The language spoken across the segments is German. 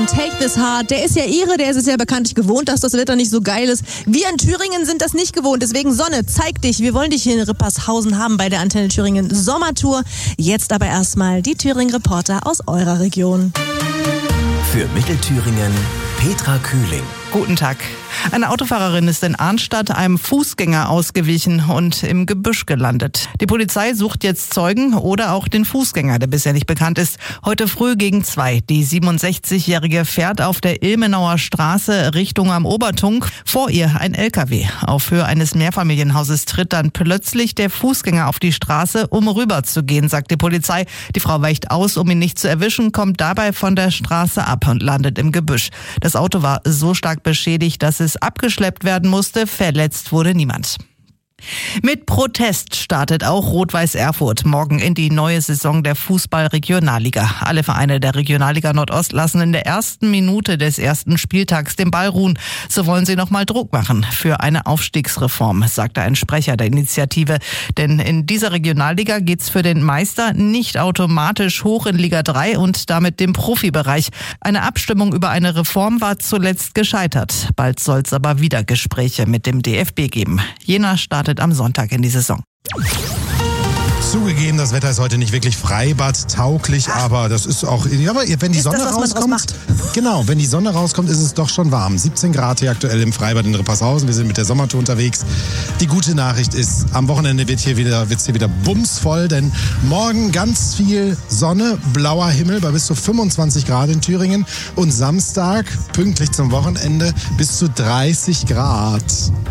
Take This Heart. Der ist ja Ire, der ist es ja bekanntlich gewohnt, dass das Wetter nicht so geil ist. Wir in Thüringen sind das nicht gewohnt, deswegen Sonne, zeig dich. Wir wollen dich hier in Rippershausen haben bei der Antenne Thüringen Sommertour. Jetzt aber erstmal die Thüringen-Reporter aus eurer Region. Für Mittelthüringen Petra Kühling. Guten Tag. Eine Autofahrerin ist in Arnstadt einem Fußgänger ausgewichen und im Gebüsch gelandet. Die Polizei sucht jetzt Zeugen oder auch den Fußgänger, der bisher nicht bekannt ist. Heute früh gegen 2. Die 67-Jährige fährt auf der Ilmenauer Straße Richtung am Obertunk. Vor ihr ein LKW. Auf Höhe eines Mehrfamilienhauses tritt dann plötzlich der Fußgänger auf die Straße, um rüber zu gehen, sagt die Polizei. Die Frau weicht aus, um ihn nicht zu erwischen, kommt dabei von der Straße ab und landet im Gebüsch. Das Auto war so stark beschädigt, dass es abgeschleppt werden musste. Verletzt wurde niemand. Mit Protest startet auch Rot-Weiß Erfurt morgen in die neue Saison der Fußball-Regionalliga. Alle Vereine der Regionalliga Nordost lassen in der ersten Minute des ersten Spieltags den Ball ruhen. So wollen sie nochmal Druck machen für eine Aufstiegsreform, sagte ein Sprecher der Initiative. Denn in dieser Regionalliga geht's für den Meister nicht automatisch hoch in Liga 3 und damit dem Profibereich. Eine Abstimmung über eine Reform war zuletzt gescheitert. Bald soll's aber wieder Gespräche mit dem DFB geben. Jena startet am Sonntag in die Saison. Zugegeben, das Wetter ist heute nicht wirklich freibadtauglich, aber das ist auch, ja, aber wenn die Sonne rauskommt, genau, wenn die Sonne rauskommt, ist es doch schon warm. 17 Grad hier aktuell im Freibad in Rippershausen. Wir sind mit der Sommertour unterwegs. Die gute Nachricht ist, am Wochenende wird's hier wieder bumsvoll, denn morgen ganz viel Sonne, blauer Himmel bei bis zu 25 Grad in Thüringen und Samstag, pünktlich zum Wochenende, bis zu 30 Grad.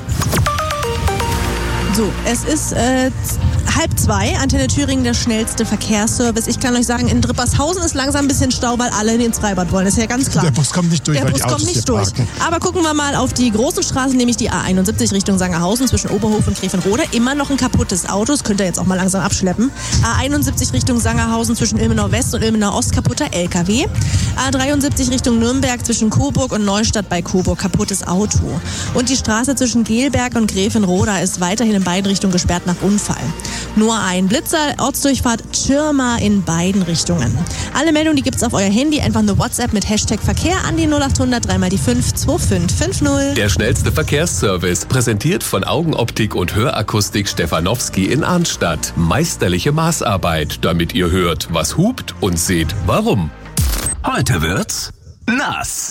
So, es ist 1:30, Antenne Thüringen, der schnellste Verkehrsservice. Ich kann euch sagen, in Rippershausen ist langsam ein bisschen Stau, weil alle ins Freibad wollen. Das ist ja ganz klar. Der Bus kommt nicht durch, weil die Autos hier parken. Aber gucken wir mal auf die großen Straßen, nämlich die A71 Richtung Sangerhausen zwischen Oberhof und Grevenrode. Immer noch ein kaputtes Auto, das könnt ihr jetzt auch mal langsam abschleppen. A71 Richtung Sangerhausen zwischen Ilmenau West und Ilmenau Ost, kaputter LKW. A73 Richtung Nürnberg zwischen Coburg und Neustadt bei Coburg, kaputtes Auto. Und die Straße zwischen Gelberg und Grevenrode ist weiterhin in beiden Richtungen gesperrt nach Unfall. Nur ein Blitzer, Ortsdurchfahrt Tschirma in beiden Richtungen. Alle Meldungen, die gibt's auf euer Handy, einfach eine WhatsApp mit Hashtag Verkehr an die 0800 3 mal die 5 2550. Der schnellste Verkehrsservice, präsentiert von Augenoptik und Hörakustik Stefanowski in Arnstadt. Meisterliche Maßarbeit, damit ihr hört, was hupt und seht, warum. Heute wird's nass.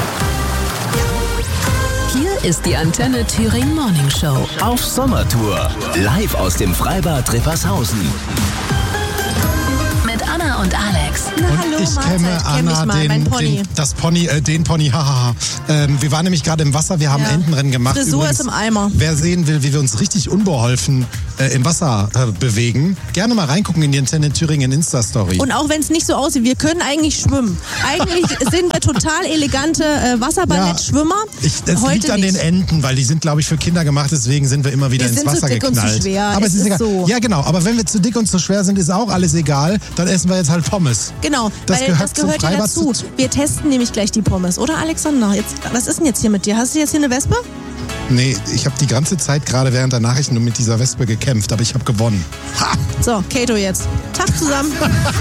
Hier ist die Antenne Thüringen Morning Show. Auf Sommertour. Live aus dem Freibad Rippershausen. Mit Anna und Alex. Na, hallo, Ich Mahlzeit. kenne Anna, den Pony, hahaha. Wir waren nämlich gerade im Wasser, wir haben Entenrennen gemacht. Frisur Übrigens, ist im Eimer. Wer sehen will, wie wir uns richtig unbeholfen im Wasser bewegen, gerne mal reingucken in die Antenne Thüringen Insta-Story. Und auch wenn es nicht so aussieht, wir können eigentlich schwimmen. Eigentlich sind wir total elegante Wasserballettschwimmer. Es liegt an den Enten, weil die sind, glaube ich, für Kinder gemacht, deswegen sind wir immer wieder ins Wasser geknallt. Wir sind zu dick und zu schwer. Aber es ist egal. So. Ja, genau. Aber wenn wir zu dick und zu schwer sind, ist auch alles egal. Dann essen wir jetzt halt Pommes. Genau, Das weil gehört das gehört zum ja Freibad dazu. Wir testen nämlich gleich die Pommes, oder Alexander? Was ist denn jetzt hier mit dir? Hast du jetzt hier eine Wespe? Nee, ich habe die ganze Zeit gerade während der Nachrichten mit dieser Wespe gekämpft, aber ich habe gewonnen. Ha! So, Kato jetzt. Tag zusammen.